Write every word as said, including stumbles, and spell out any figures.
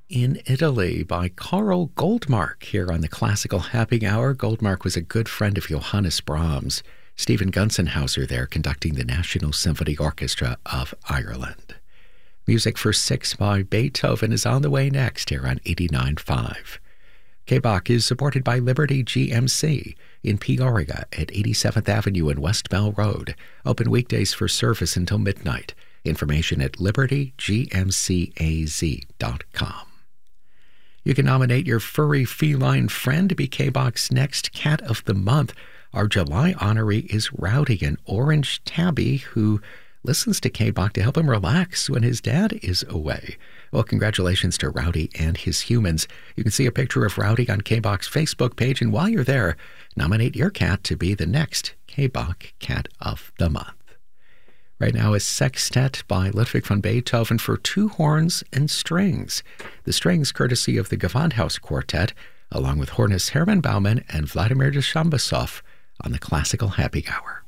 in Italy by Carl Goldmark here on the Classical Happy Hour. Goldmark was a good friend of Johannes Brahms. Stephen Gunsenhauser there conducting the National Symphony Orchestra of Ireland. Music for Six by Beethoven is on the way next here on eighty-nine point five. K-Bach is supported by Liberty G M C in Peoria at eighty-seventh Avenue and West Bell Road. Open weekdays for service until midnight. Information at liberty g m c a z dot com. You can nominate your furry feline friend to be K-Bach's next Cat of the Month. Our July honoree is Rowdy, an orange tabby who listens to K-Bach to help him relax when his dad is away. Well, congratulations to Rowdy and his humans. You can see a picture of Rowdy on K-Bach's Facebook page, and while you're there, nominate your cat to be the next K-Bach Cat of the Month. Right now is Sextet by Ludwig van Beethoven for two horns and strings. The strings courtesy of the Gewandhaus Quartet, along with hornist Hermann Baumann and Vladimir Dushambasov on the Classical Happy Hour.